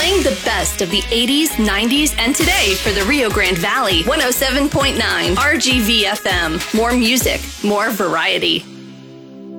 Playing the best of the 80s, 90s, and today for the Rio Grande Valley. 107.9 RGV FM. More music, more variety.